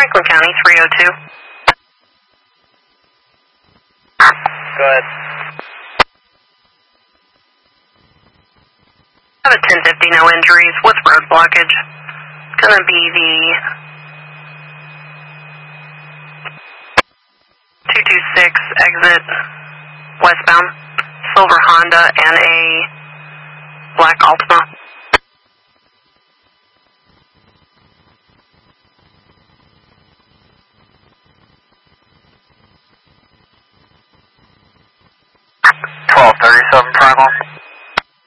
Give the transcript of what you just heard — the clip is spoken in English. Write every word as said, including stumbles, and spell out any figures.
Franklin County, three oh two. Go ahead. I have a ten fifty, no injuries. What's road blockage? It's going to be the two two six exit westbound, silver Honda and a black Altima. twelve thirty-seven Franklin.